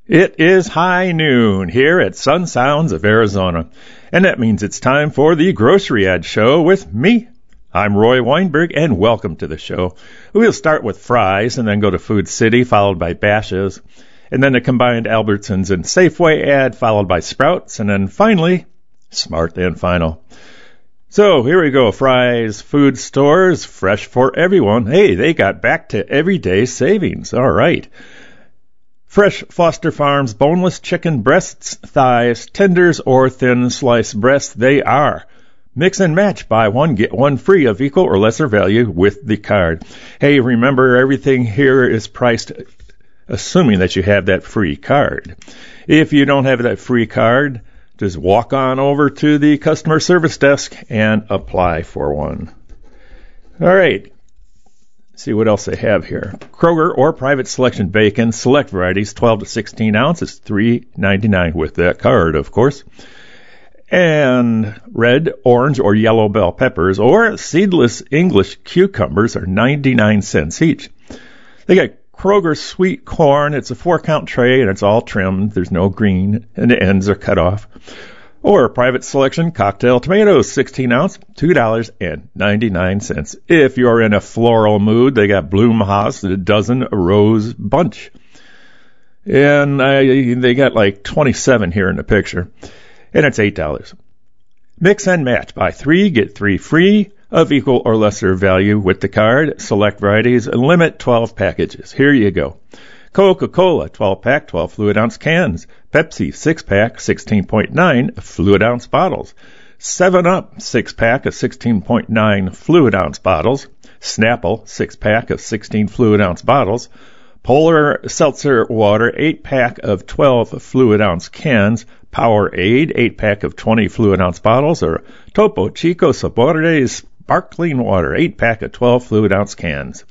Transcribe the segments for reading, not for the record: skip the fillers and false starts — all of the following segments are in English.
It is high noon here at Sun Sounds of Arizona, and that means it's time for the Grocery Ad Show with me. I'm Roy Weinberg, and welcome to the show. We'll start with Fry's and then go to Food City, followed by Bashas', and then the combined Albertsons and Safeway ad, followed by Sprouts, and then finally, Smart and Final. So here we go, Fry's Food Stores, fresh for everyone. Hey, they got back to everyday savings. All right. Fresh Foster Farms boneless chicken breasts, thighs, tenders, or thin sliced breasts, they are. Mix and match, buy one, get one free of equal or lesser value with the card. Hey, remember everything here is priced assuming that you have that free card. If you don't have that free card, just walk on over to the customer service desk and apply for one. All right. See what else they have here. Kroger or Private Selection bacon, select varieties, 12 to 16 ounces, $3.99 with that card, of course. And red, orange, or yellow bell peppers or seedless English cucumbers are 99 cents each. They got Kroger sweet corn. It's a 4-count tray and it's all trimmed. There's no green and the ends are cut off. Or Private Selection cocktail tomatoes, 16 ounce, $2.99. If you're in a floral mood, they got Bloomhaus, a dozen rose bunch. And they got like 27 here in the picture. And it's $8. Mix and match. Buy 3, get 3 free of equal or lesser value with the card. Select varieties, limit 12 packages. Here you go. Coca-Cola, 12-pack, 12 fluid ounce cans. Pepsi, 6-pack, 16.9 fluid ounce bottles. 7-Up, 6-pack of 16.9 fluid ounce bottles. Snapple, 6-pack of 16 fluid ounce bottles. Polar Seltzer Water, 8-pack of 12 fluid ounce cans. Powerade, 8-pack of 20 fluid ounce bottles. Or Topo Chico Sabores Sparkling Water, 8-pack of 12 fluid ounce cans.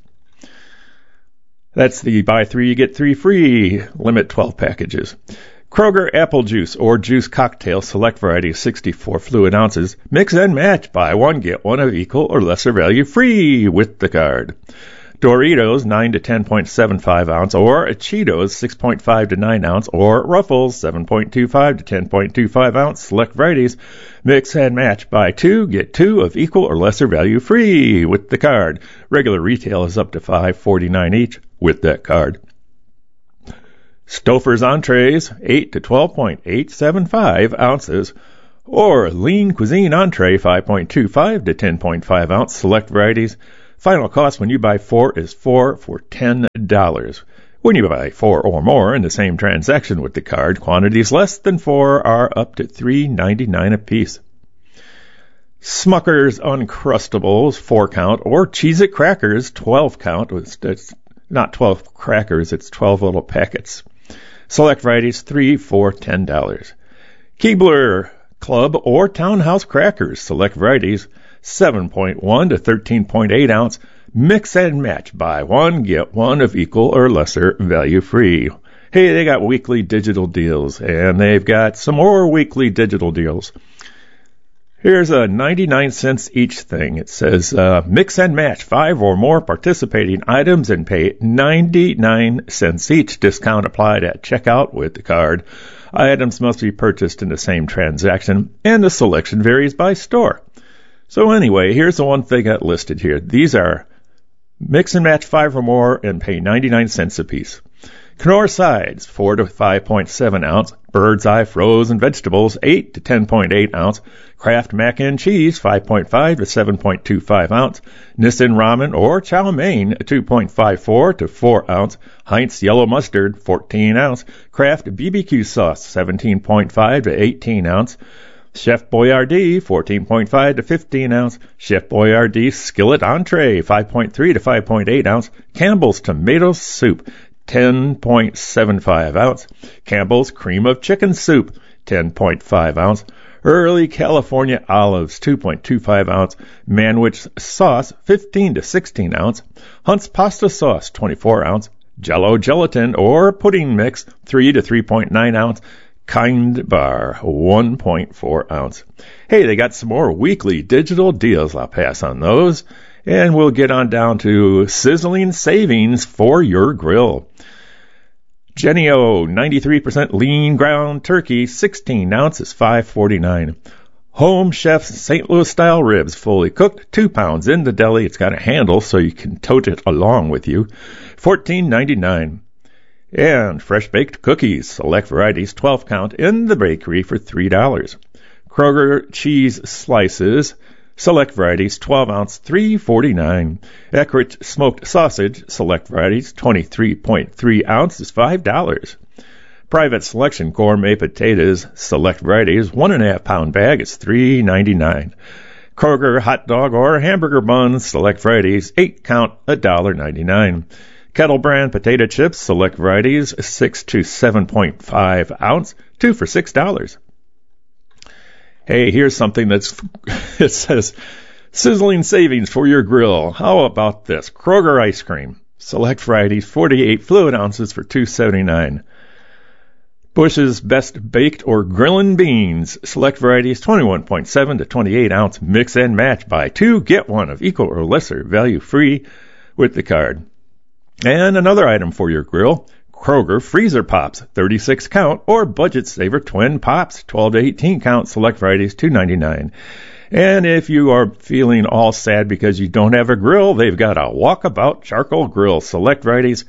That's the buy 3, you get 3 free, limit 12 packages. Kroger apple juice or juice cocktail, select variety, 64 fluid ounces. Mix and match, buy 1, get 1 of equal or lesser value free with the card. Doritos, 9 to 10.75 ounce, or Cheetos, 6.5 to 9 ounce, or Ruffles, 7.25 to 10.25 ounce, select varieties. Mix and match, buy 2, get 2 of equal or lesser value free with the card. Regular retail is up to $5.49 each with that card. Stouffer's entrees, 8 to 12.875 ounces, or Lean Cuisine entree, 5.25 to 10.5 ounce, select varieties. Final cost when you buy 4 is 4 for $10. When you buy 4 or more in the same transaction with the card, quantities less than 4 are up to $3.99 a piece. Smucker's Uncrustables, 4-count, or Cheez-It Crackers, 12-count. It's not 12 crackers, it's 12 little packets. Select varieties, 3 for $10. Keebler Club or Townhouse Crackers, select varieties, 7.1 to 13.8 ounce. Mix and match, buy 1, get 1 of equal or lesser value free. Hey, they got weekly digital deals, and they've got some more weekly digital deals. Here's a 99 cents each thing. It says, mix and match 5 or more participating items and pay 99 cents each. Discount applied at checkout with the card. Items must be purchased in the same transaction, and the selection varies by store. So anyway, here's the one they got listed here. These are mix and match 5 or more and pay 99 cents a piece. Knorr sides, 4 to 5.7 ounce. Bird's Eye frozen vegetables, 8 to 10.8 ounce. Kraft mac and cheese, 5.5 to 7.25 ounce. Nissin ramen or chow mein, 2.54 to 4 ounce. Heinz yellow mustard, 14 ounce. Kraft BBQ sauce, 17.5 to 18 ounce. Chef Boyardee, 14.5 to 15 ounce. Chef Boyardee skillet entree, 5.3 to 5.8 ounce. Campbell's tomato soup, 10.75 ounce. Campbell's cream of chicken soup, 10.5 ounce. Early California olives, 2.25 ounce. Manwich sauce, 15 to 16 ounce. Hunt's pasta sauce, 24 ounce. Jell-O gelatin or pudding mix, 3 to 3.9 ounce. Kind Bar, 1.4 ounce. Hey, they got some more weekly digital deals. I'll pass on those. And we'll get on down to sizzling savings for your grill. Jennie-O, 93% lean ground turkey, 16 ounces, $5.49. Home Chef's St. Louis style ribs, fully cooked, 2 pounds in the deli. It's got a handle so you can tote it along with you, $14.99. And fresh baked cookies, select varieties, 12 count in the bakery for $3. Kroger cheese slices, select varieties, 12 ounce, $3.49. Eckrich smoked sausage, select varieties, 23.3 ounces, $5. Private Selection gourmet potatoes, select varieties, 1.5 pound bag is $3.99. Kroger hot dog or hamburger buns, select varieties, 8 count, $1.99. Kettle brand potato chips, select varieties, 6 to 7.5 ounce, 2 for $6. Hey, here's something it says, sizzling savings for your grill. How about this? Kroger ice cream, select varieties, 48 fluid ounces for $2.79. Bush's Best Baked or Grillin' Beans, select varieties, 21.7 to 28 ounce, mix and match. Buy 2, get 1 of equal or lesser value free with the card. And another item for your grill, Kroger Freezer Pops, 36 count, or Budget Saver Twin Pops, 12 to 18 count, select varieties, $2.99. And if you are feeling all sad because you don't have a grill, they've got a Walkabout Charcoal Grill, select varieties,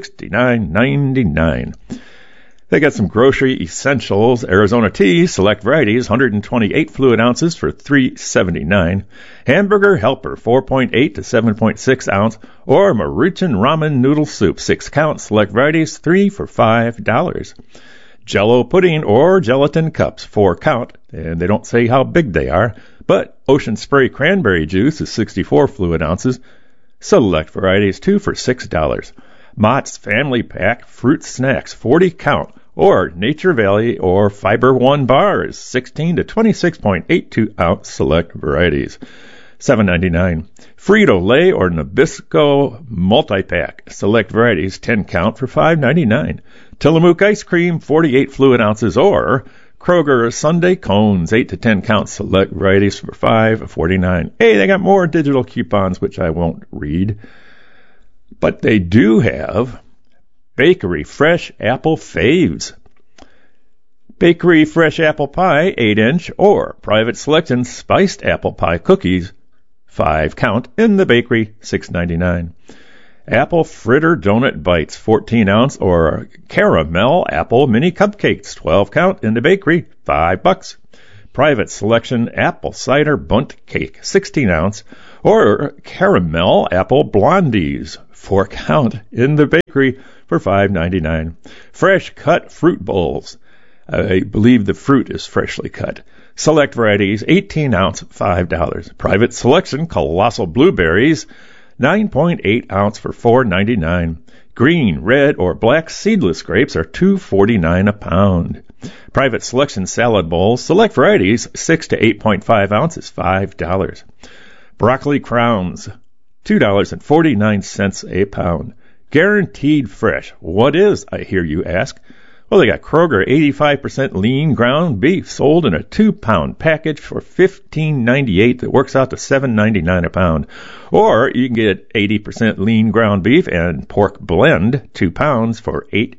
$69.99. They got some grocery essentials, Arizona tea, select varieties, 128 fluid ounces for $3.79. Hamburger Helper, 4.8 to 7.6 ounce, or Maruchan ramen noodle soup, 6 count, select varieties, 3 for $5. Jell-O pudding or gelatin cups, 4 count, and they don't say how big they are, but Ocean Spray cranberry juice is 64 fluid ounces, select varieties, 2 for $6. Mott's Family Pack fruit snacks, 40 count, or Nature Valley or Fiber One bars, 16 to 26.82 ounce, select varieties, $7.99. Frito-Lay or Nabisco multi-pack, select varieties, 10 count for $5.99. Tillamook ice cream, 48 fluid ounces, or Kroger Sunday cones, 8 to 10 count, select varieties for $5.49. Hey, they got more digital coupons, which I won't read. But they do have Bakery Fresh Apple Faves. Bakery Fresh Apple Pie, 8-inch, or Private Selection Spiced Apple Pie Cookies, 5 count, in the bakery, $6.99. Apple Fritter Donut Bites, 14 ounce, or Caramel Apple Mini Cupcakes, 12 count, in the bakery, $5. Private Selection Apple Cider Bundt Cake, 16 ounce, or Caramel Apple Blondies, 4 count, in the bakery for $5.99. Fresh cut fruit bowls. I believe the fruit is freshly cut. Select varieties, 18 ounce, $5. Private Selection Colossal Blueberries, 9.8 ounce for $4.99. Green, red, or black seedless grapes are $2.49 a pound. Private Selection Salad Bowls, select varieties, 6 to 8.5 ounces, $5. Broccoli Crowns, $2.49 a pound. Guaranteed fresh. What is, I hear you ask? Well, they got Kroger 85% lean ground beef sold in a 2-pound package for $15.98. That works out to $7.99 a pound. Or you can get 80% lean ground beef and pork blend, 2 pounds for $8.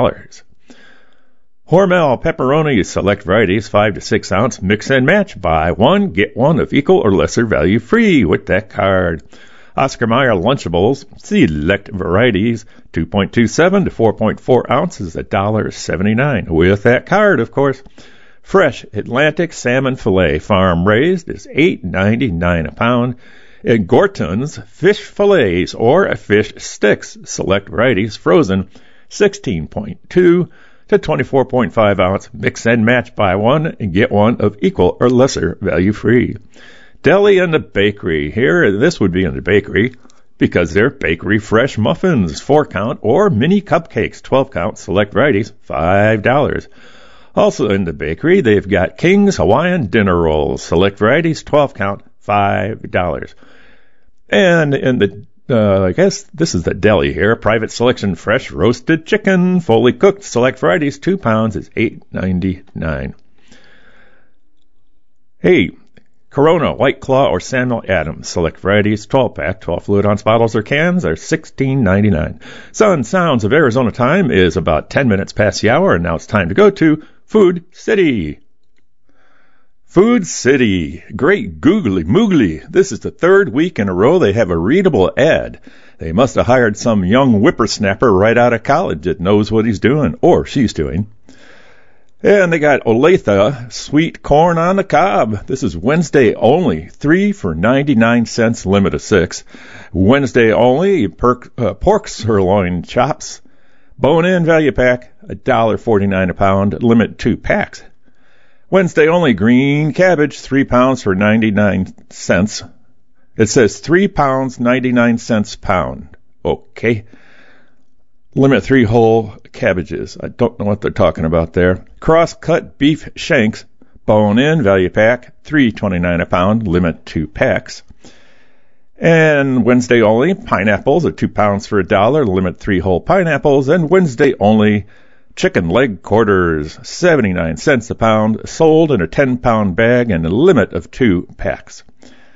Hormel pepperoni select varieties, 5 to 6 ounce, mix and match. Buy 1, get 1 of equal or lesser value free with that card. Oscar Mayer Lunchables, select varieties, 2.27 to 4.4 ounces, $1.79. With that card, of course. Fresh Atlantic salmon fillet, farm raised, is $8.99 a pound. And Gorton's fish fillets or fish sticks, select varieties, frozen, 16.2 to 24.5 ounce, mix and match. Buy 1 and get 1 of equal or lesser value free. Deli and the bakery. Here, this would be in the bakery because they're bakery fresh muffins, 4 count, or mini cupcakes, 12 count, select varieties, $5. Also in the bakery, they've got King's Hawaiian dinner rolls, select varieties, 12 count, $5. And in the, I guess this is the deli here, Private Selection fresh roasted chicken, fully cooked, select varieties, 2 pounds is $8.99. Hey, Corona, White Claw, or Samuel Adams. Select varieties, 12-pack, 12 fluid-ounce bottles or cans are $16.99. Sun Sounds of Arizona time is about 10 minutes past the hour, and now it's time to go to Food City. Food City. Great googly moogly. This is the third week in a row they have a readable ad. They must have hired some young whippersnapper right out of college that knows what he's doing, or she's doing. And they got Olathe sweet corn on the cob. This is Wednesday only. 3 for 99 cents, limit of 6. Wednesday only, pork sirloin chops. Bone-in value pack, $1.49 a pound, limit 2 packs. Wednesday only, green cabbage, 3 pounds for 99 cents. It says 3 pounds, 99 cents pound. Okay. Limit 3 whole cabbages. I don't know what they're talking about there. Cross-cut beef shanks, bone-in, value pack, $3.29 a pound, limit 2 packs. And Wednesday only, pineapples at 2 pounds for $1, limit 3 whole pineapples. And Wednesday only, chicken leg quarters, 79 cents a pound, sold in a 10-pound bag and a limit of 2 packs.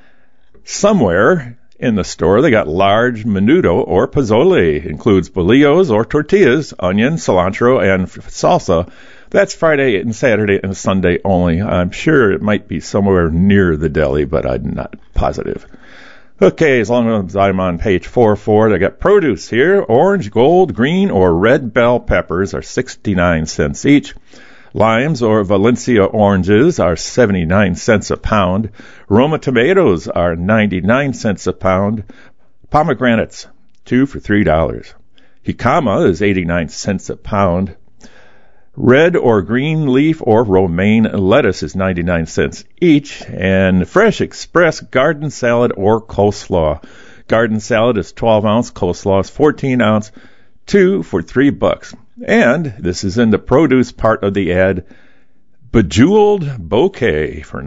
Somewhere in the store, they got large menudo or pozole. Includes bolillos or tortillas, onion, cilantro, and salsa. That's Friday and Saturday and Sunday only. I'm sure it might be somewhere near the deli, but I'm not positive. Okay, as long as I'm on page 4, they got produce here. Orange, gold, green, or red bell peppers are 69 cents each. Limes or Valencia oranges are 79 cents a pound. Roma tomatoes are 99 cents a pound. Pomegranates, 2 for $3. Jicama is 89 cents a pound. Red or green leaf or romaine lettuce is 99 cents each. And fresh express garden salad or coleslaw. Garden salad is 12-ounce, coleslaw is 14-ounce, 2 for $3. And this is in the produce part of the ad. Bejeweled bouquet for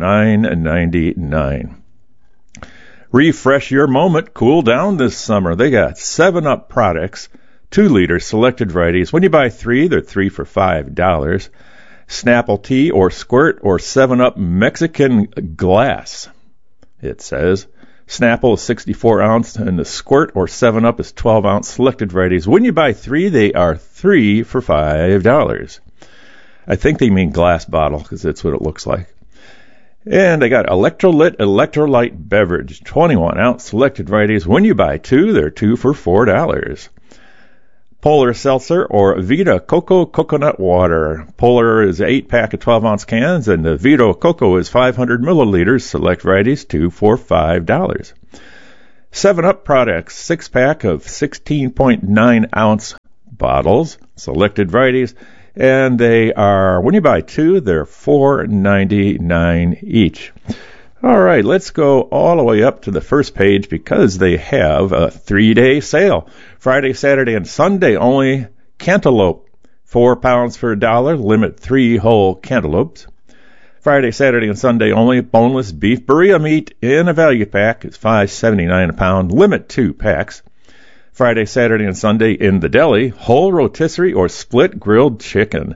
$9.99. Refresh your moment, cool down this summer. They got 7-Up products, 2-liter selected varieties. When you buy 3, they're 3 for $5. Snapple tea or squirt or 7-Up Mexican glass, it says. Snapple is 64-ounce, and the squirt or 7-Up is 12-ounce selected varieties. When you buy 3, they are 3 for $5. I think they mean glass bottle, because that's what it looks like. And they got Electrolit Electrolyte Beverage, 21-ounce selected varieties. When you buy 2, they're 2 for $4. Polar Seltzer or Vita Coco Coconut Water. Polar is an 8-pack of 12-ounce cans, and the Vita Coco is 500 milliliters, select varieties, 2 for $5. 7-Up products, 6-pack of 16.9-ounce bottles, selected varieties, and they are, when you buy 2, they're $4.99 each. All right, let's go all the way up to the first page because they have a 3-day sale. Friday, Saturday, and Sunday only. Cantaloupe, 4 pounds for $1, limit 3 whole cantaloupes. Friday, Saturday, and Sunday only. Boneless beef burrito meat in a value pack is $5.79 a pound, limit 2 packs. Friday, Saturday, and Sunday in the deli. Whole rotisserie or split grilled chicken,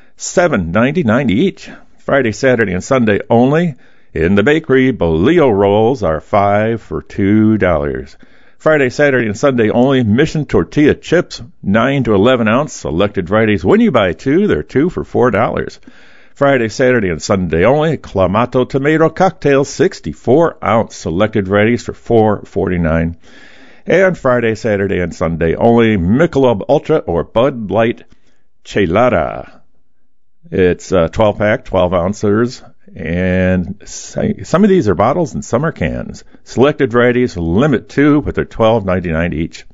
$7.99 each. Friday, Saturday, and Sunday only. In the bakery, bolillo rolls are 5 for $2. Friday, Saturday, and Sunday only. Mission tortilla chips, 9 to 11-ounce, selected varieties. When you buy 2, they're 2 for $4. Friday, Saturday, and Sunday only. Clamato tomato cocktail, 64-ounce, selected varieties for $4.49. And Friday, Saturday, and Sunday only. Michelob Ultra or Bud Light Chelada. It's a 12-pack, 12 ounces. And some of these are bottles and some are cans. Selected varieties, limit 2, but they're $12.99 each.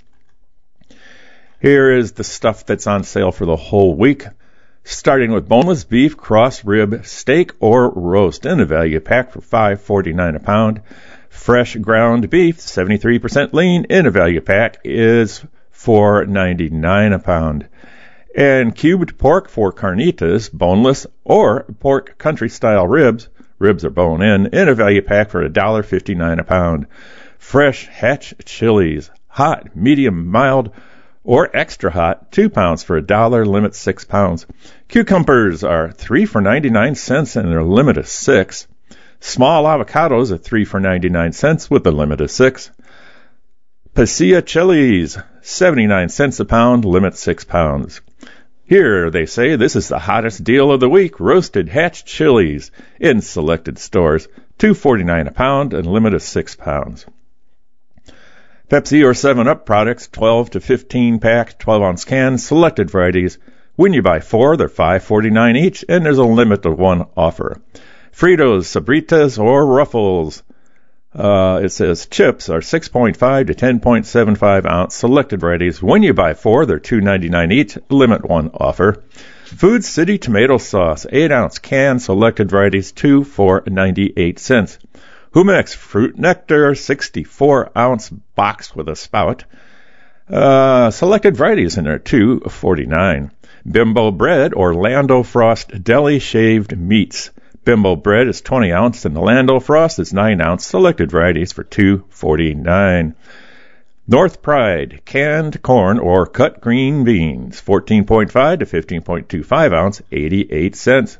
Here is the stuff that's on sale for the whole week. Starting with boneless beef, cross rib, steak, or roast in a value pack for $5.49 a pound. Fresh ground beef, 73% lean in a value pack is $4.99 a pound. And cubed pork for carnitas, boneless, or pork country-style ribs. Ribs are bone-in a value pack for $1.59 a pound. Fresh hatch chilies, hot, medium, mild, or extra hot, 2 pounds for $1, limit 6 pounds. Cucumbers are 3 for 99 cents, and their limit is 6. Small avocados are 3 for 99 cents with a limit of 6. Pasilla chilies, 79 cents a pound, limit 6 pounds. Here, they say, this is the hottest deal of the week, roasted hatch chilies in selected stores, $2.49 a pound and limit of 6 pounds. Pepsi or 7-Up products, 12 to 15 pack, 12-ounce cans, selected varieties. When you buy 4, they're $5.49 each, and there's a limit of 1 offer. Fritos, Sabritas, or Ruffles. It says chips are 6.5 to 10.75 ounce selected varieties. When you buy 4, they're $2.99 each, limit 1 offer. Food City tomato sauce, 8-ounce can, selected varieties, 2 for 98 cents. Humex fruit nectar, 64-ounce box with a spout. Selected varieties in there, $2.49. Bimbo bread or Lando Frost deli shaved meats. Bimbo bread is 20 ounce and the Lando Frost is 9 ounce. Selected varieties for $2.49. North Pride canned corn or cut green beans, 14.5 to 15.25 ounce, 88 cents.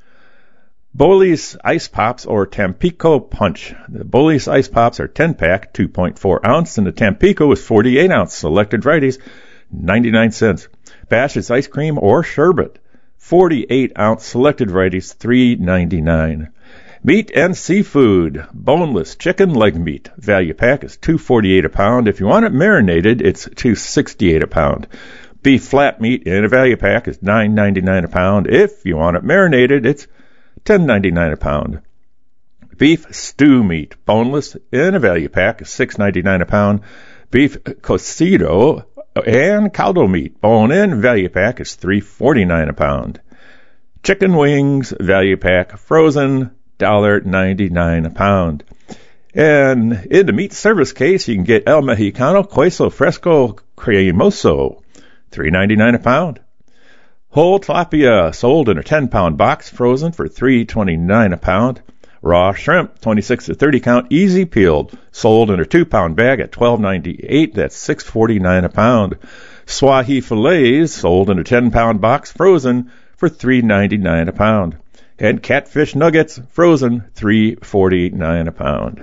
Boley's Ice Pops or Tampico Punch. The Boley's Ice Pops are 10-pack, 2.4 ounce, and the Tampico is 48 ounce. Selected varieties, 99 cents. Bash's Ice Cream or Sherbet, 48 ounce. Selected varieties, $3.99. Meat and seafood. Boneless chicken leg meat. Value pack is $2.48 a pound. If you want it marinated, it's $2.68 a pound. Beef flat meat in a value pack is $9.99 a pound. If you want it marinated, it's $10.99 a pound. Beef stew meat, boneless, in a value pack is $6.99 a pound. Beef cocido and caldo meat, bone-in, value pack is $3.49 a pound. Chicken wings, value pack, frozen, $1.99 a pound. And in the meat service case, you can get El Mexicano Queso Fresco Cremoso, $3.99 a pound. Whole tilapia sold in a 10-pound box, frozen for $3.29 a pound. Raw shrimp, 26 to 30 count, easy peeled, sold in a 2-pound bag at $12.98. That's $6.49 a pound. Swahi fillets, sold in a 10-pound box, frozen for $3.99 a pound. And catfish nuggets, frozen, $3.49 a pound.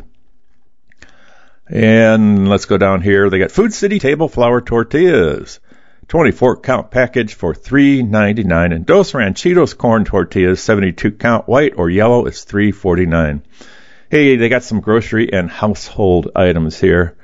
And let's go down here. They got Food City table flour tortillas, 24-count package for $3.99. And Dos Ranchitos corn tortillas, 72-count white or yellow, is $3.49. Hey, they got some grocery and household items here.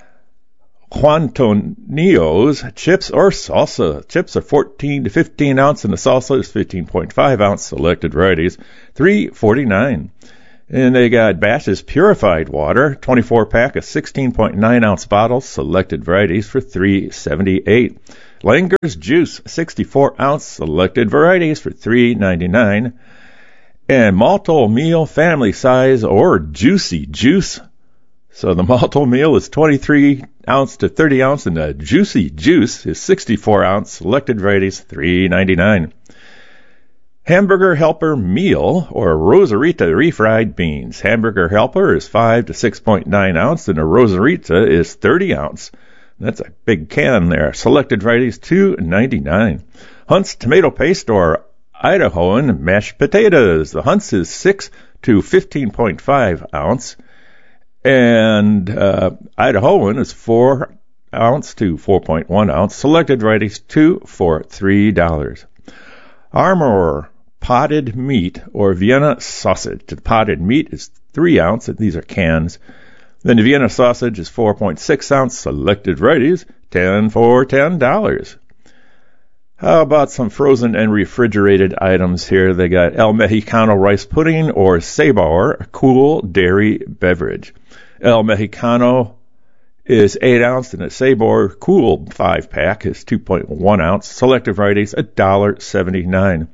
Juantonio's chips or salsa. Chips are 14 to 15 ounce, and the salsa is 15.5 ounce. Selected varieties, $3.49. And they got Bash's purified water, 24-pack of 16.9 ounce bottles. Selected varieties for $3.78. Langer's juice, 64 ounce. Selected varieties for $3.99. And Malto meal family size or juicy juice. So the Malto meal is 23 ounce to 30 ounce, and the juicy juice is 64 ounce. Selected varieties, $3.99. Hamburger Helper meal or Rosarita refried beans. Hamburger Helper is 5 to 6.9 ounce, and a Rosarita is 30 ounce. That's a big can there. Selected varieties, $2.99. Hunt's tomato paste or Idahoan mashed potatoes. The Hunt's is 6 to 15.5 ounce. And Idahoan is 4 ounce to 4.1 ounce. Selected varieties, 2 for $3. Armour potted meat or Vienna sausage. The potted meat is 3 ounce, and these are cans. Then the Vienna sausage is 4.6 ounce. Selected varieties, 10 for $10. How about some frozen and refrigerated items here? They got El Mexicano rice pudding or Sabor cool dairy beverage. El Mexicano is 8 ounce, and a Sabor cool 5-pack is 2.1 ounce. Selected varieties, $1.79.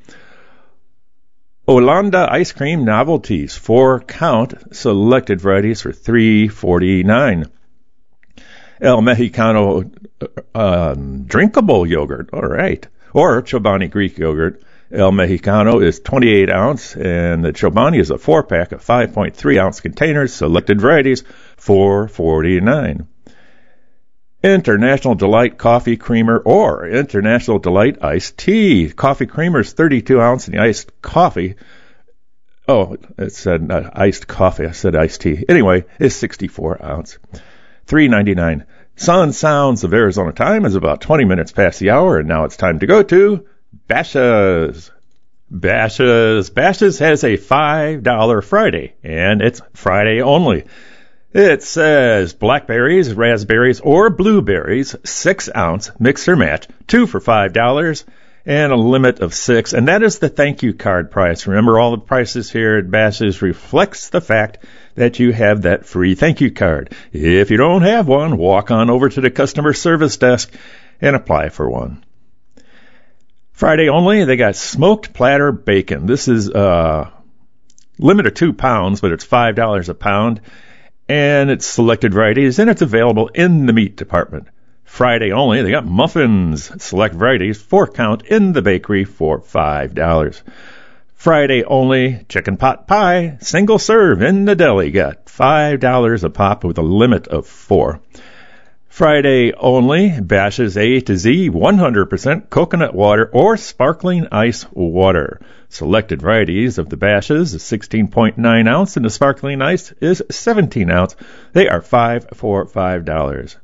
Olanda ice cream novelties, 4-count. Selected varieties for $3.49. El Mexicano drinkable yogurt, all right, or Chobani Greek yogurt. El Mexicano is 28 ounce, and the Chobani is a 4-pack of 5.3 ounce containers. Selected varieties, $4.49. International Delight Coffee Creamer or International Delight Iced Tea. Coffee Creamer is 32 ounce, and the iced coffee Oh, it said iced coffee. I said iced tea. Anyway, it's 64 ounce. $3.99. Sun Sounds of Arizona time is about 20 minutes past the hour, and now it's time to go to Bashas'. Bashas' has a $5 Friday, and it's Friday only. It says blackberries, raspberries, or blueberries, 6 ounce, mix or match, 2 for $5, and a limit of 6. And that is the thank you card price. Remember, all the prices here at Bashas' reflects the fact that you have that free thank you card. If you don't have one, walk on over to the customer service desk and apply for one. Friday only, they got smoked platter bacon. This is limit of 2 pounds, but it's $5 a pound. And it's selected varieties, and it's available in the meat department. Friday only, they got muffins, select varieties, 4 count in the bakery for $5. Friday only, chicken pot pie, single serve in the deli, got $5 a pop with a limit of 4. Friday only, Bashas' A to Z, 100% coconut water or sparkling ice water. Selected varieties of the Bashas is 16.9 ounce, and the sparkling ice is 17 ounce. They are 5 for $5.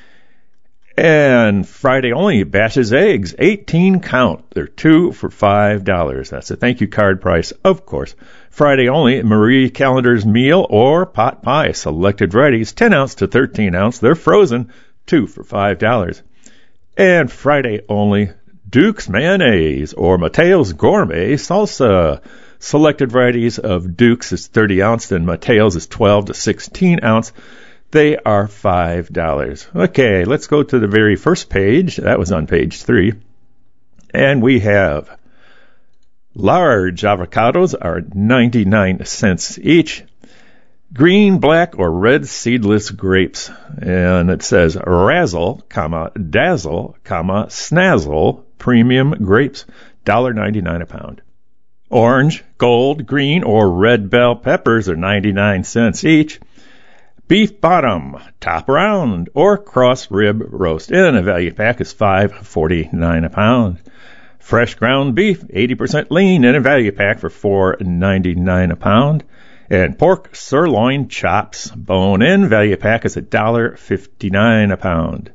And Friday only, Bashas' eggs, 18 count. They're 2 for $5. That's a thank you card price, of course. Friday only, Marie Callender's meal or pot pie. Selected varieties, 10 ounce to 13 ounce. They're frozen, 2 for $5. And Friday only, Duke's mayonnaise or Mateo's gourmet salsa. Selected varieties of Duke's is 30 ounce, and Mateo's is 12 to 16 ounce. They are $5. Okay, let's go to the very first page. That was on page 3. And we have large avocados are 99 cents each. Green, black, or red seedless grapes. And it says razzle, dazzle, snazzle, premium grapes, $1.99 a pound. Orange, gold, green, or red bell peppers are 99 cents each. Beef bottom, top round, or cross rib roast in a value pack is $5.49 a pound. Fresh ground beef, 80% lean in a value pack for $4.99 a pound. And pork sirloin chops, bone in value pack is $1.59 a pound.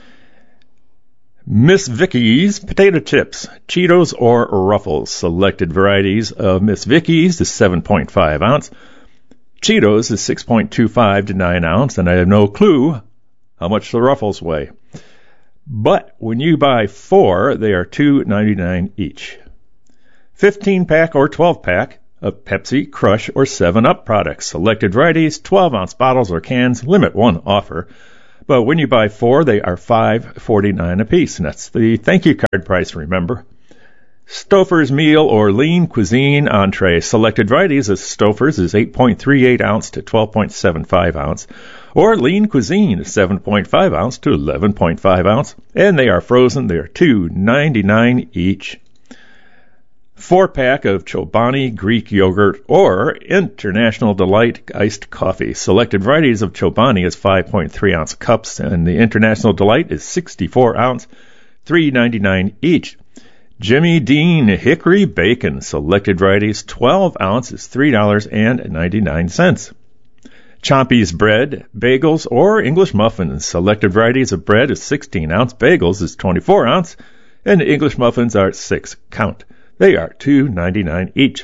Miss Vickie's potato chips, Cheetos or Ruffles. Selected varieties of Miss Vickie's is 7.5 ounce. Cheetos is 6.25 to 9 ounce, and I have no clue how much the Ruffles weigh. But when you buy 4, they are $2.99 each. 15-pack or 12-pack of Pepsi, Crush, or 7-Up products. Selected varieties, 12-ounce bottles or cans, limit 1 offer. But when you buy 4, they are $5.49 a piece, and that's the thank you card price, remember. Stouffer's meal or lean cuisine entree. Selected varieties of Stouffer's is 8.38 ounce to 12.75 ounce, or lean cuisine is 7.5 ounce to 11.5 ounce, and they are frozen. They are $2.99 each. 4-pack of Chobani Greek yogurt or International Delight iced coffee. Selected varieties of Chobani is 5.3 ounce cups, and the International Delight is 64 ounce, $3.99 each. Jimmy Dean Hickory Bacon. Selected varieties, 12 ounce is $3.99. Chompy's bread, bagels, or English muffins. Selected varieties of bread is 16 ounce. Bagels is 24 ounce, and the English muffins are 6 count. They are $2.99 each.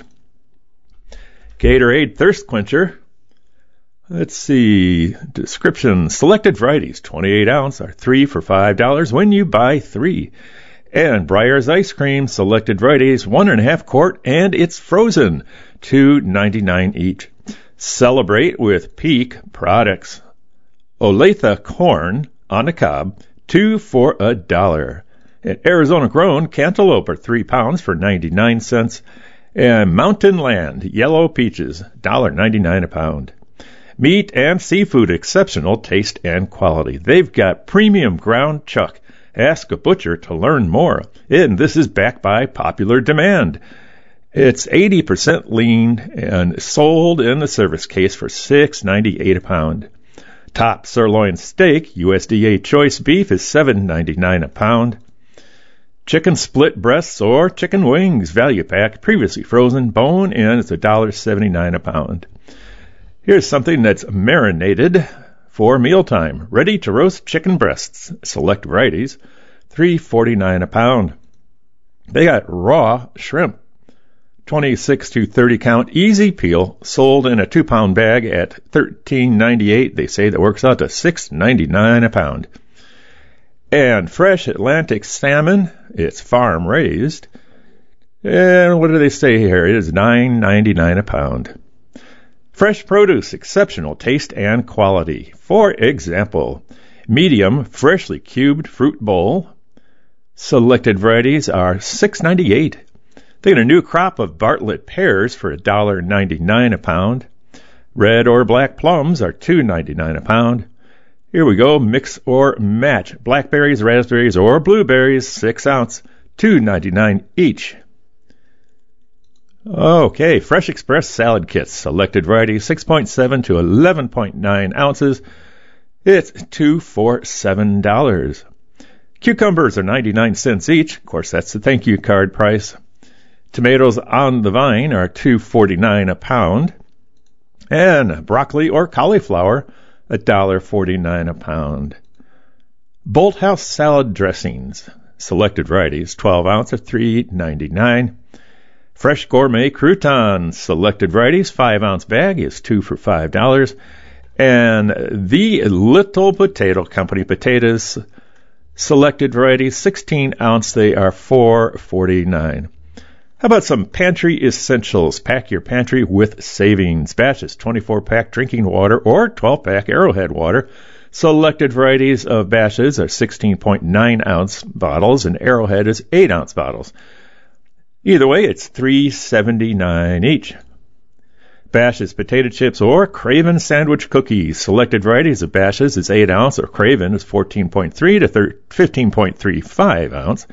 Gatorade Thirst Quencher. Let's see. Description. Selected varieties, 28 ounce, are 3 for $5 when you buy 3. And Breyer's ice cream, selected varieties, 1.5 quart, and it's frozen, $2.99 each. Celebrate with Peak products. Olathe corn on the cob, 2 for $1. And Arizona grown cantaloupe are 3 pounds for 99 cents. And Mountain Land yellow peaches, $1.99 a pound. Meat and seafood, exceptional taste and quality. They've got premium ground chuck. Ask a butcher to learn more. And this is backed by popular demand. It's 80% lean and sold in the service case for $6.98 a pound. Top sirloin steak, USDA choice beef, is $7.99 a pound. Chicken split breasts or chicken wings, value pack, previously frozen, bone in, it's $1.79 a pound. Here's something that's marinated for mealtime. Ready to roast chicken breasts, select varieties, $3.49 a pound. They got raw shrimp, 26 to 30 count, easy peel, sold in a 2-pound bag at $13.98. They say that works out to $6.99 a pound. And fresh Atlantic salmon, it's farm raised. And what do they say here? It is $9.99 a pound. Fresh produce, exceptional taste and quality. For example, medium freshly cubed fruit bowl. Selected varieties are $6.98. They get a new crop of Bartlett pears for $1.99 a pound. Red or black plums are $2.99 a pound. Here we go, mix or match. Blackberries, raspberries, or blueberries, 6 ounce, $2.99 each. Okay, Fresh Express salad kits, selected varieties, 6.7 to 11.9 ounces. It's $2 for $7. Cucumbers are 99 cents each. Of course, that's the thank you card price. Tomatoes on the vine are $2.49 a pound. And broccoli or cauliflower, $1.49 a pound. Bolthouse salad dressings, selected varieties, 12 ounce of $3.99. Fresh gourmet croutons, selected varieties, 5 ounce bag is $2 for $5. And the Little Potato Company potatoes, selected varieties, 16 ounce, they are $4.49. How about some pantry essentials? Pack your pantry with savings. Bash's 24-pack drinking water or 12-pack Arrowhead water. Selected varieties of Bash's are 16.9 ounce bottles and Arrowhead is 8 ounce bottles. Either way, it's $3.79 each. Bash's potato chips or Craven sandwich cookies. Selected varieties of Bash's is 8 ounce or Craven is 14.3 to 15.35 ounce.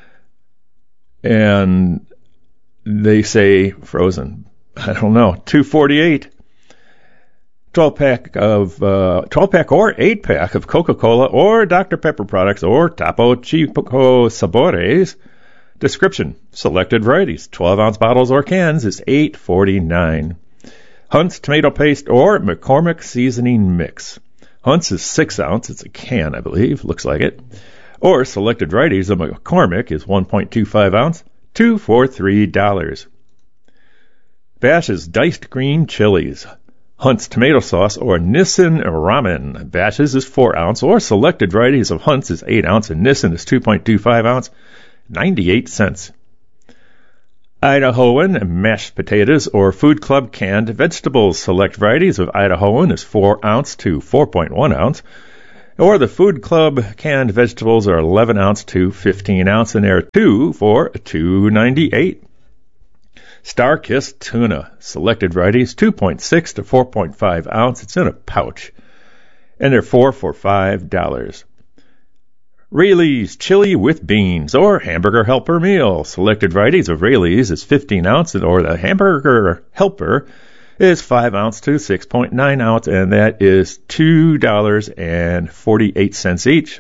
And they say frozen. I don't know. $2.48. 12-pack or 8-pack of Coca-Cola or Dr. Pepper products or Topo Chico Sabores. Description: selected varieties, 12-ounce bottles or cans is $8.49. Hunt's tomato paste or McCormick seasoning mix. Hunt's is 6 ounce. It's a can, I believe. Looks like it. Or selected varieties of McCormick is 1.25 ounce. $2 for $3. Bash's diced green chilies. Hunt's tomato sauce or Nissin ramen. Bash's is 4 ounce or selected varieties of Hunt's is 8 ounce and Nissin is 2.25 ounce, 98 cents. Idahoan mashed potatoes or Food Club canned vegetables. Select varieties of Idahoan is 4 ounce to 4.1 ounce. Or the Food Club canned vegetables are 11 ounce to 15 ounce, and they're $2 for $2.98. Star-Kissed tuna, selected varieties, 2.6 to 4.5 ounce. It's in a pouch, and they're $4 for $5. Rayleigh's chili with beans or hamburger helper meal. Selected varieties of Rayleigh's is 15 ounce, or the hamburger helper is 5 ounce to 6.9 ounce, and that is $2.48 each.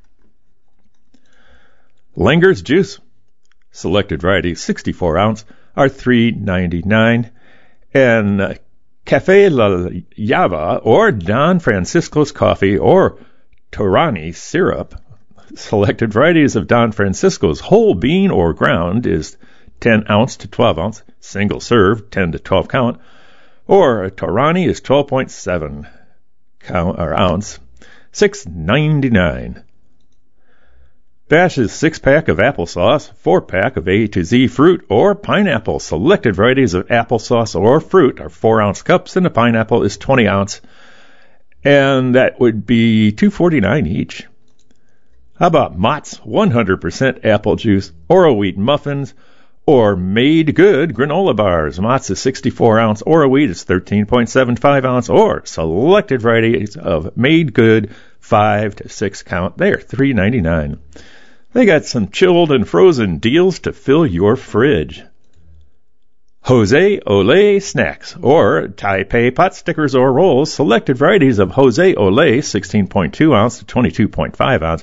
Langer's juice, selected varieties, 64 ounce, are $3.99. And Cafe La Java or Don Francisco's coffee or Torani syrup, selected varieties of Don Francisco's whole bean or ground is 10 ounce to 12 ounce, single serve, 10 to 12 count. Or Torani is 12.7 ounce, $6.99. Bash's 6-pack of applesauce, 4-pack of A to Z fruit or pineapple. Selected varieties of applesauce or fruit are 4 ounce cups, and the pineapple is 20 ounce, and that would be $2.49 each. How about Mott's 100% apple juice, Oro wheat muffins, or Made Good granola bars? Mott's is 64 ounce, Oro wheat is 13.75 ounce, or selected varieties of Made Good 5 to 6 count. They're $3.99. They got some chilled and frozen deals to fill your fridge. Jose Ole snacks or Taipei pot stickers or rolls. Selected varieties of Jose Ole 16.2 ounce to 22.5 ounce,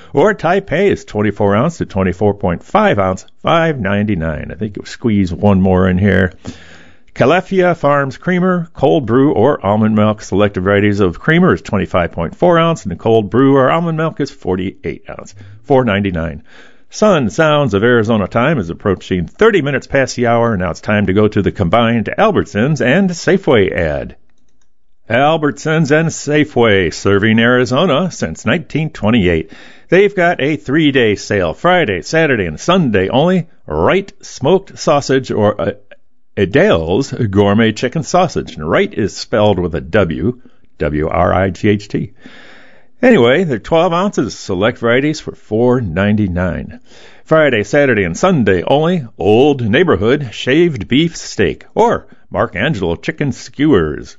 Or Taipei is 24 ounce to 24.5 ounce, $5.99. I think you'll squeeze one more in here. Califia Farms Creamer, cold brew or almond milk. Selected varieties of creamer is 25.4 ounce, and the cold brew or almond milk is 48 ounce, $4.99. Sun Sounds of Arizona time is approaching 30 minutes past the hour, and now it's time to go to the combined Albertsons and Safeway ad. Albertsons and Safeway, serving Arizona since 1928. They've got a 3-day sale, Friday, Saturday, and Sunday only. Wright smoked sausage or Adele's gourmet chicken sausage. And Wright is spelled with a W, W-R-I-G-H-T. Anyway, they're 12 ounces, select varieties for $4.99. Friday, Saturday, and Sunday only. Old Neighborhood shaved beef steak or Mark Angelo chicken skewers.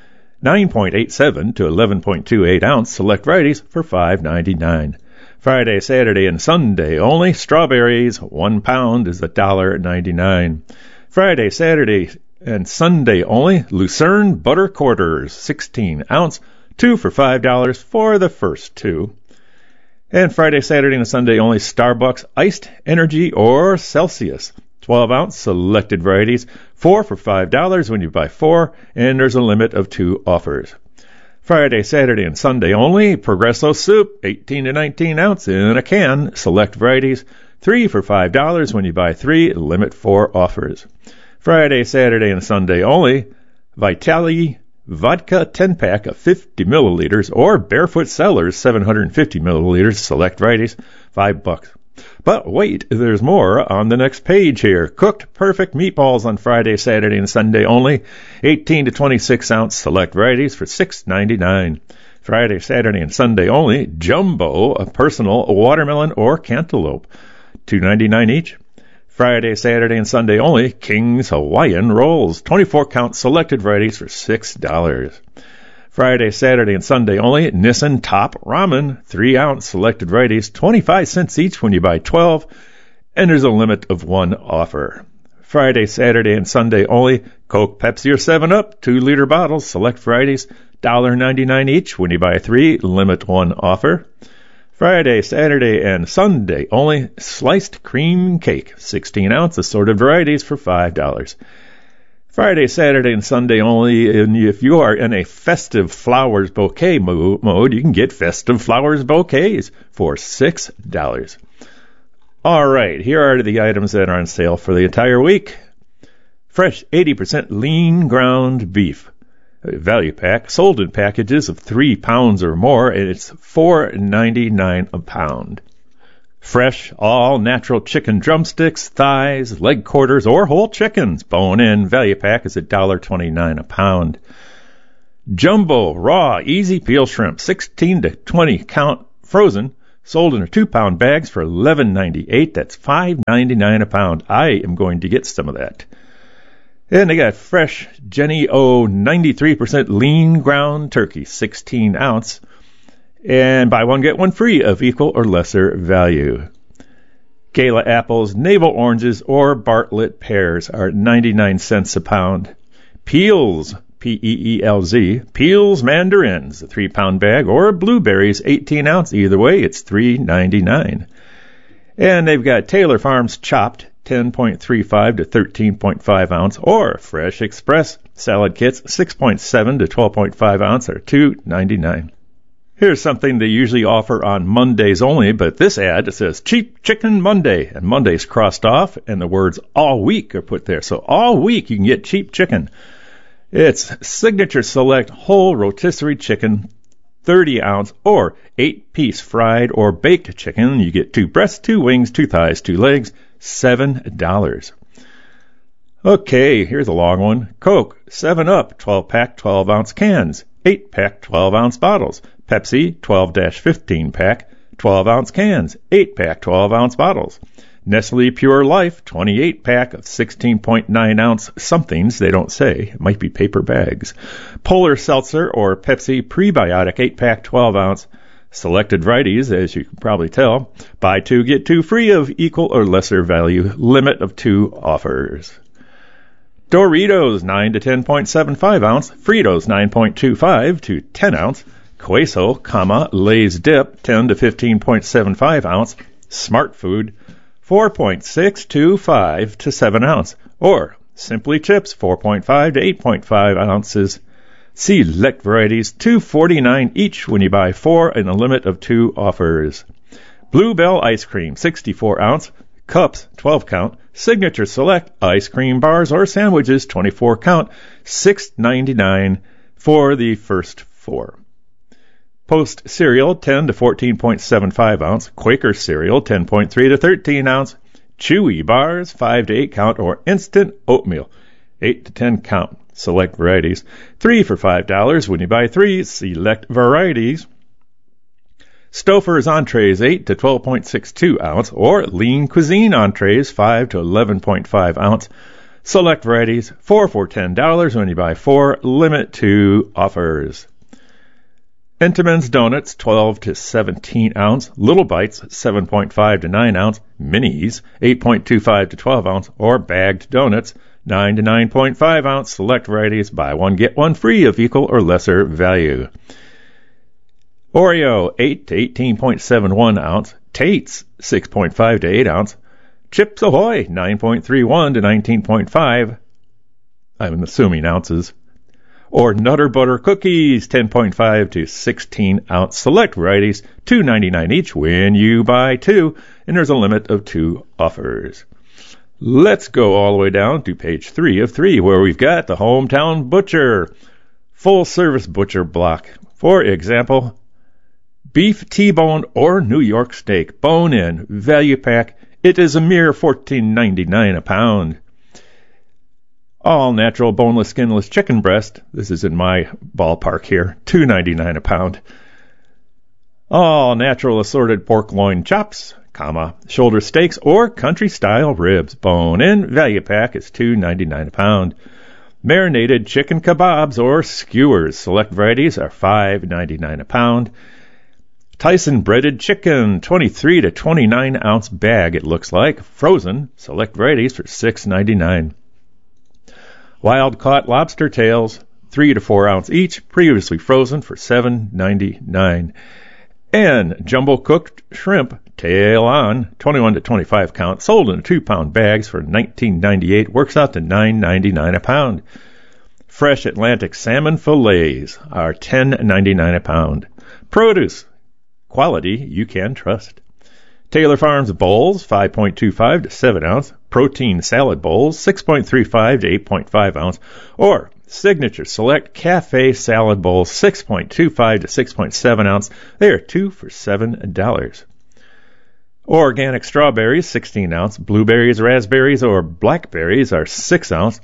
9.87 to 11.28 ounce, select varieties for $5.99. Friday, Saturday, and Sunday only. Strawberries, 1 pound is $1.99. Friday, Saturday, and Sunday only. Lucerne butter quarters, 16 ounce, 2 for $5 for the first 2. And Friday, Saturday, and Sunday only. Starbucks iced energy or Celsius, 12 ounce, selected varieties, 4 for $5 when you buy 4, and there's a limit of 2 offers. Friday, Saturday, and Sunday only. Progresso soup, 18 to 19 ounce in a can, select varieties, 3 for $5 when you buy 3, limit 4 offers. Friday, Saturday, and Sunday only. Vitali vodka 10-pack of 50 milliliters or Barefoot Cellars 750 milliliters, select varieties, $5. But wait, there's more on the next page here. Cooked perfect meatballs on Friday, Saturday, and Sunday only. 18 to 26 ounce, select varieties for $6.99. Friday, Saturday, and Sunday only. Jumbo, a personal watermelon or cantaloupe, $2.99 each. Friday, Saturday, and Sunday only. King's Hawaiian Rolls, 24-count selected varieties for $6. Friday, Saturday, and Sunday only. Nissin Top Ramen, 3 ounce selected varieties, 25 cents each when you buy 12, and there's a limit of 1 offer. Friday, Saturday, and Sunday only. Coke, Pepsi, or 7-Up, 2-liter bottles, select varieties, $1.99 each when you buy 3, limit 1 offer. Friday, Saturday, and Sunday only. Sliced cream cake, 16 ounce, assorted varieties for $5. Friday, Saturday, and Sunday only. And if you are in a festive flowers bouquet mode, you can get festive flowers bouquets for $6. All right, here are the items that are on sale for the entire week. Fresh 80% lean ground beef, value pack, sold in packages of 3 pounds or more, and it's $4.99 a pound. Fresh, all-natural chicken drumsticks, thighs, leg quarters, or whole chickens, bone-in, value pack is $1.29 a pound. Jumbo, raw, easy peel shrimp, 16 to 20 count, frozen, sold in a 2-pound bags for $11.98. That's $5.99 a pound. I am going to get some of that. And they got fresh Jenny O 93% lean ground turkey, 16 ounce. And buy one, get one free of equal or lesser value. Gala apples, navel oranges, or Bartlett pears are 99 cents a pound. Peels, P-E-E-L-Z, Peels mandarins, a 3-pound bag, or blueberries, 18 ounce. Either way, it's $3.99. And they've got Taylor Farms chopped, 10.35 to 13.5 ounce, or Fresh Express salad kits, 6.7 to 12.5 ounce, are $2.99. Here's something they usually offer on Mondays only, but this ad, it says Cheap Chicken Monday, and Monday's crossed off, and the words all week are put there. So all week you can get cheap chicken. It's Signature Select whole rotisserie chicken, 30 ounce, or 8-piece fried or baked chicken. You get 2 breasts, 2 wings, 2 thighs, 2 legs, $7. Okay, here's a long one. Coke, 7-Up, 12-pack, 12-ounce cans, 8-pack, 12-ounce bottles. Pepsi, 12-15-pack, 12-ounce cans, 8-pack, 12-ounce bottles. Nestle Pure Life, 28-pack of 16.9-ounce somethings, they don't say. It might be paper bags. Polar Seltzer or Pepsi Prebiotic, 8-pack, 12-ounce. Selected varieties, as you can probably tell. Buy 2, get 2 free of equal or lesser value. Limit of 2 offers. Doritos, 9 to 10.75 ounce. Fritos, 9.25 to 10 ounce. Queso, Lay's Dip, 10 to 15.75 ounce. Smart Food, 4.625 to 7 ounce. Or Simply Chips, 4.5 to 8.5 ounces. Select varieties, $2.49 each when you buy 4 and a limit of 2 offers. Bluebell Ice Cream, 64 ounce. Cups, 12 count. Signature Select ice cream bars or sandwiches, 24 count, $6.99 for the first 4. Post cereal, 10 to 14.75 ounce. Quaker cereal, 10.3 to 13 ounce. Chewy bars, 5 to 8 count, or instant oatmeal, 8 to 10 count. Select varieties, 3 for $5 when you buy 3 select varieties. Stouffer's entrees, 8 to 12.62 ounce, or Lean Cuisine entrees, 5 to 11.5 ounce. Select varieties, 4 for $10 when you buy 4, limit to offers. Entenmann's Donuts, 12 to 17 ounce. Little Bites, 7.5 to 9 ounce. Minis, 8.25 to 12 ounce, or Bagged Donuts, 9 to 9.5 ounce. Select varieties, buy one, get one free of equal or lesser value. Oreo, 8 to 18.71 ounce. Tate's, 6.5 to 8 ounce. Chips Ahoy, 9.31 to 19.5. I'm assuming ounces. Or Nutter Butter Cookies, 10.5 to 16 ounce. Select varieties, $2.99 each when you buy 2, and there's a limit of 2 offers. Let's go all the way down to page 3 of 3, where we've got the Hometown Butcher, full service butcher block. For example, beef T-bone or New York steak, bone-in, value pack. It is a mere $14.99 a pound. All natural, boneless, skinless chicken breast. This is in my ballpark here. $2.99 a pound. All natural assorted pork loin chops, shoulder steaks or country-style ribs. Bone-in, value pack is $2.99 a pound. Marinated chicken kebabs or skewers. Select varieties are $5.99 a pound. Tyson breaded chicken, 23 to 29 ounce bag, it looks like. Frozen, select varieties for $6.99. Wild caught lobster tails, 3 to 4 ounce each, previously frozen for $7.99. And jumbo cooked shrimp, tail on, 21 to 25 count, sold in 2-pound bags for $19.98, works out to $9.99 a pound. Fresh Atlantic salmon fillets are $10.99 a pound. Produce, quality you can trust. Taylor Farms bowls, 5.25 to 7 ounce. Protein salad bowls, 6.35 to 8.5 ounce. Or Signature Select Cafe salad bowls, 6.25 to 6.7 ounce. They are 2 for $7. Organic strawberries, 16 ounce. Blueberries, raspberries, or blackberries are 6 ounce,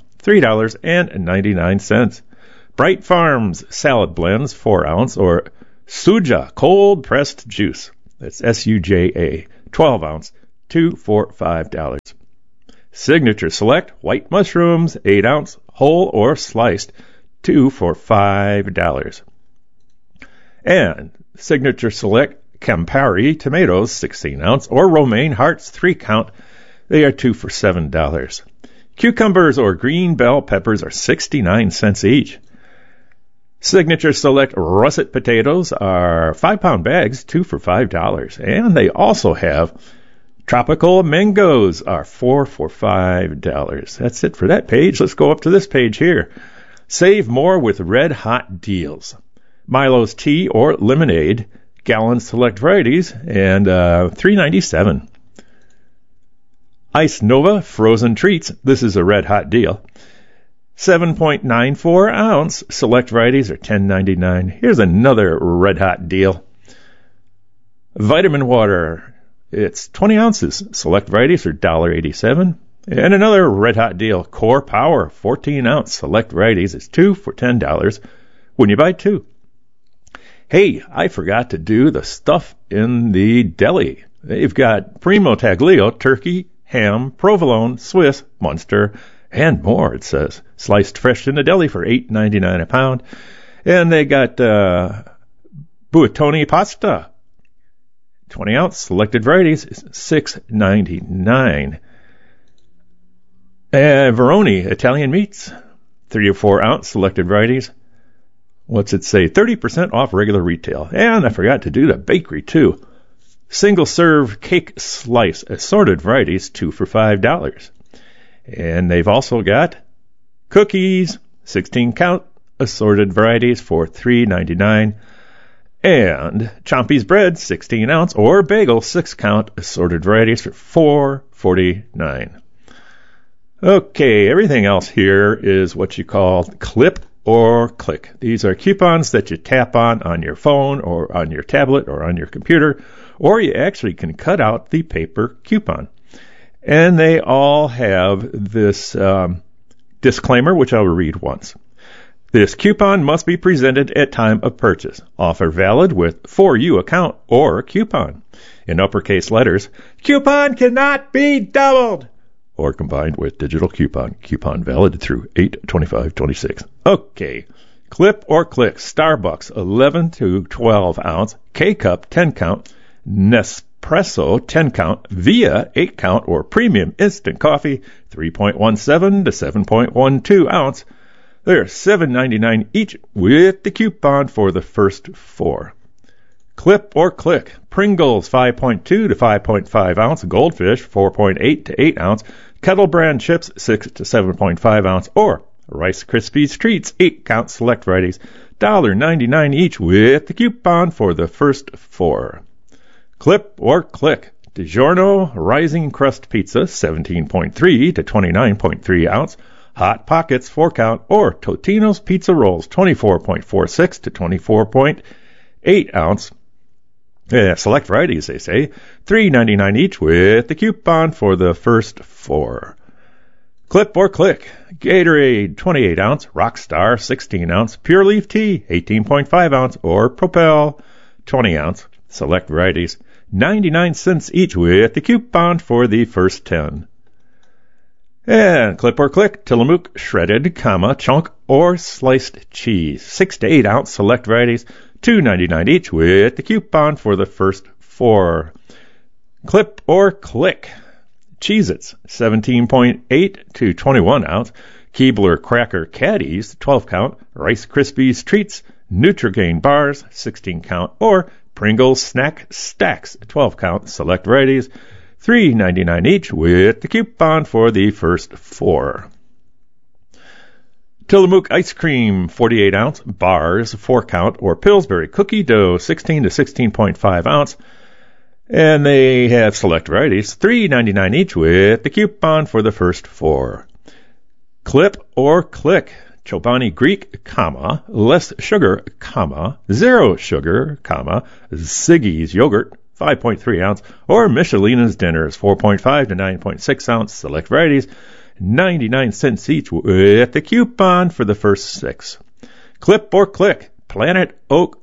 $3.99. Bright Farms salad blends, 4 ounce, or Suja cold pressed juice. That's SUJA, 12 ounce, 2 for $5. Signature Select white mushrooms, 8 ounce, whole or sliced, 2 for $5. And Signature Select Campari tomatoes, 16 ounce, or romaine hearts, 3 count. They are 2 for $7. Cucumbers or green bell peppers are 69 cents each. Signature Select russet potatoes are 5-pound bags, 2 for $5. And they also have tropical mangoes are 4 for $5. That's it for that page. Let's go up to this page here. Save more with red hot deals. Milo's tea or lemonade, gallon select varieties, and $3.97. Ice Nova frozen treats. This is a red hot deal. 7.94 ounce select varieties are $10.99. Here's another red hot deal. Vitamin water. It's 20 ounces. Select varieties are $1.87. And another red hot deal. Core Power 14 ounce select varieties is 2 for $10 when you buy 2. Hey, I forgot to do the stuff in the deli. They've got Primo Taglio, turkey, ham, provolone, Swiss, Munster, and more, it says. Sliced fresh in the deli for $8.99 a pound. And they got Buitoni pasta. 20 ounce selected varieties is $6.99. And Veroni Italian meats. 3 or 4 ounce selected varieties. What's it say? 30% off regular retail. And I forgot to do the bakery, too. Single-serve cake slice, assorted varieties, 2 for $5. And they've also got cookies, 16-count, assorted varieties for $3.99. And Chompy's bread, 16-ounce, or bagel, 6-count, assorted varieties for $4.49. Okay, everything else here is what you call clip or click. These are coupons that you tap on your phone or on your tablet or on your computer, or you actually can cut out the paper coupon. And they all have this disclaimer, which I'll read once. This coupon must be presented at time of purchase. Offer valid with For You account or coupon. In uppercase letters, coupon cannot be doubled or combined with digital coupon. Coupon valid through 8/25/26. Okay. Clip or click. Starbucks 11 to 12 ounce. K-Cup 10 count. Nespresso 10 count. Via 8 count or premium instant coffee 3.17 to 7.12 ounce. They're $7.99 each with the coupon for the first 4. Clip or click. Pringles 5.2 to 5.5 ounce. Goldfish 4.8 to 8 ounce. Kettle brand chips 6 to 7.5 ounce. Or Rice Krispies treats 8 count select varieties. $1.99 each with the coupon for the first 4. Clip or click. DiGiorno Rising Crust Pizza 17.3 to 29.3 ounce. Hot Pockets 4 count or Totino's Pizza Rolls 24.46 to 24.8 ounce. Select varieties, they say. $3.99 each with the coupon for the first 4. Clip or click. Gatorade 28 ounce, Rockstar 16 ounce, Pure Leaf Tea 18.5 ounce, or Propel 20 ounce. Select varieties. 99 cents each with the coupon for the first 10. And clip or click, Tillamook shredded, chunk or sliced cheese, 6 to 8 ounce select varieties, $2.99 each with the coupon for the first 4. Clip or click, Cheez-Its, 17.8 to 21 ounce, Keebler Cracker Caddies, 12 count, Rice Krispies Treats, Nutrigrain Bars, 16 count, or Pringles Snack Stacks, 12 count, select varieties, $3.99 each with the coupon for the first 4. Tillamook Ice Cream 48 ounce bars 4 count or Pillsbury Cookie Dough 16 to 16.5 ounce. And they have select varieties, $3.99 each with the coupon for the first 4. Clip or click. Chobani Greek, less sugar, zero sugar, Ziggy's Yogurt 5.3 ounce, or Michelina's Dinners, 4.5 to 9.6 ounce, select varieties, 99 cents each with the coupon for the first 6. Clip or click, Planet Oat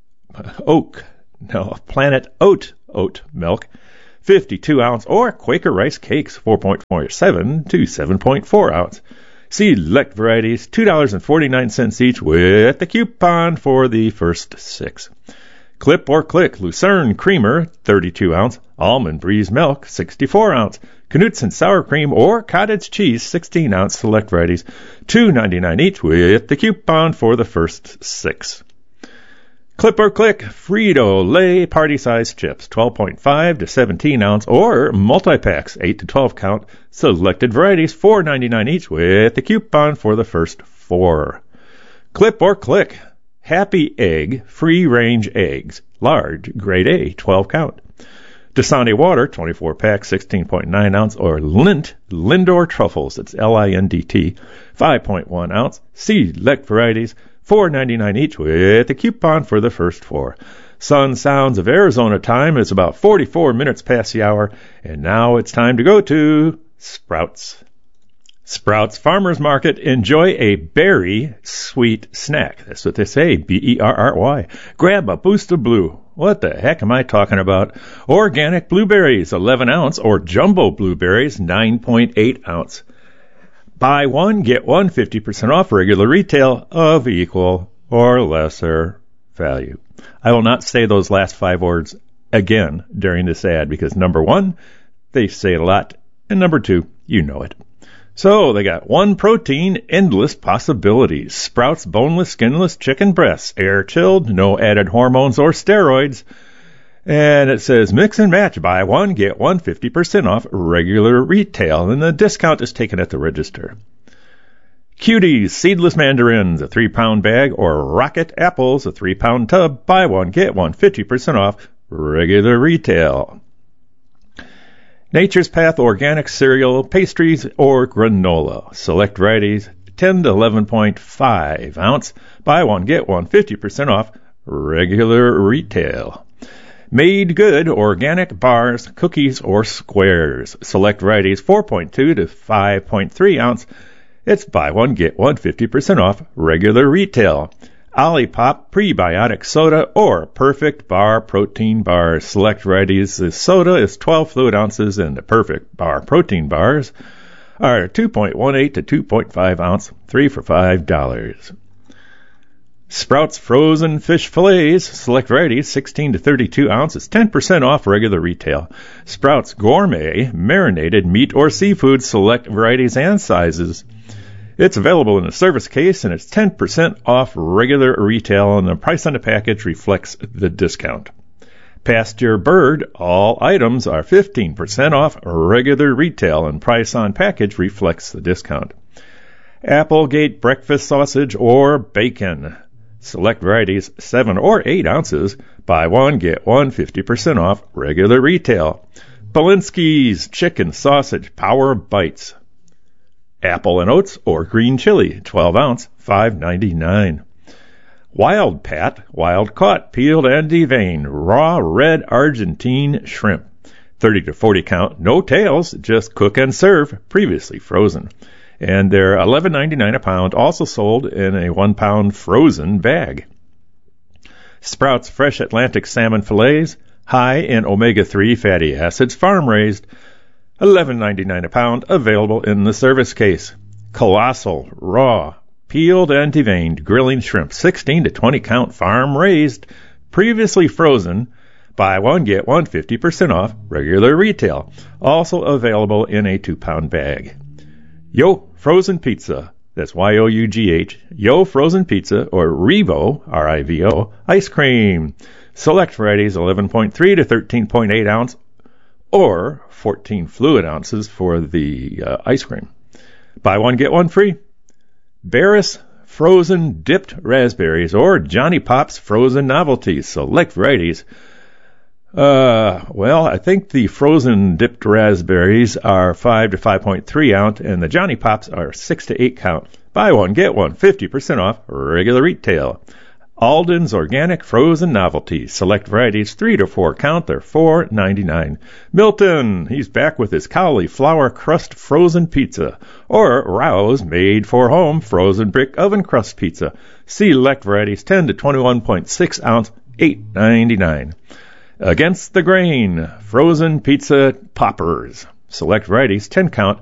milk, 52 ounce, or Quaker Rice Cakes, 4.47 to 7.4 ounce. Select varieties, $2.49 each with the coupon for the first 6. Clip or click, Lucerne Creamer, 32 ounce, Almond Breeze Milk, 64 ounce, Knudsen Sour Cream or Cottage Cheese, 16 ounce, select varieties, $2.99 each with the coupon for the first 6. Clip or click, Frito-Lay party-sized chips, 12.5 to 17 ounce, or multi-packs, 8 to 12 count, selected varieties, $4.99 each with the coupon for the first 4. Clip or click, Happy Egg free-range eggs, large, grade A, 12 count. Dasani Water, 24 pack, 16.9 ounce, or Lindor Truffles, it's Lindt, 5.1 ounce, select varieties, $4.99 each with a coupon for the first 4. Sun Sounds of Arizona time is about 44 minutes past the hour, and now it's time to go to Sprouts. Sprouts Farmers Market. Enjoy a berry sweet snack. That's what they say, Berry. Grab a boost of blue. What the heck am I talking about? Organic blueberries, 11 ounce, or jumbo blueberries, 9.8 ounce. Buy one, get one, 50% off regular retail of equal or lesser value. I will not say those last 5 words again during this ad because number 1, they say it a lot, and number 2, you know it. So they got one protein, endless possibilities. Sprouts boneless, skinless chicken breasts, air chilled, no added hormones or steroids. And it says mix and match, buy one, get one, 50% off regular retail. And the discount is taken at the register. Cuties, seedless mandarins, a 3-pound bag, or Rocket apples, a 3-pound tub, buy one, get one, 50% off regular retail. Nature's Path organic cereal, pastries, or granola. Select varieties, 10 to 11.5 ounce. Buy one, get one, 50% off regular retail. Made Good organic bars, cookies, or squares. Select varieties, 4.2 to 5.3 ounce. It's buy one, get one, 50% off regular retail. Olipop prebiotic soda or Perfect Bar protein bars. Select varieties. The soda is 12 fluid ounces and the Perfect Bar protein bars are 2.18 to 2.5 ounce, 3 for $5. Sprouts frozen fish fillets. Select varieties, 16 to 32 ounces, 10% off regular retail. Sprouts gourmet marinated meat or seafood. Select varieties and sizes. It's available in a service case, and it's 10% off regular retail, and the price on the package reflects the discount. Pasture Bird, all items are 15% off regular retail, and price on package reflects the discount. Applegate breakfast sausage or bacon. Select varieties, 7 or 8 ounces. Buy one, get one, 50% off regular retail. Polinsky's chicken sausage power bites. Apple and oats or green chili, 12 ounce, $5.99. Wild Pat, wild caught, peeled and deveined, raw red Argentine shrimp, 30 to 40 count, no tails, just cook and serve, previously frozen. And they're $11.99 a pound, also sold in a 1-pound frozen bag. Sprouts fresh Atlantic salmon fillets, high in omega-3 fatty acids, farm-raised, $11.99 a pound, available in the service case. Colossal, raw, peeled and deveined grilling shrimp, 16 to 20 count, farm-raised, previously frozen. Buy one, get one, 50% off regular retail. Also available in a 2-pound bag. Yo Frozen Pizza, that's Y-O-U-G-H, Yo Frozen Pizza, or Rivo, R-I-V-O, ice cream. Select varieties, 11.3 to 13.8 ounce, or 14 fluid ounces for the ice cream. Buy one, get one free. Barris frozen dipped raspberries or Johnny Pop's frozen novelties. Select varieties. I think the frozen dipped raspberries are 5 to 5.3 ounce, and the Johnny Pops are 6 to 8 count. Buy one, get one, 50% off regular retail. Alden's organic frozen novelties. Select varieties, 3 to 4 count. They're $4.99. Milton, he's back with his cauliflower crust frozen pizza. Or Rouse made for home frozen brick oven crust pizza. Select varieties, 10 to 21.6 ounce, $8.99. Against the Grain frozen pizza poppers. Select varieties, 10 count,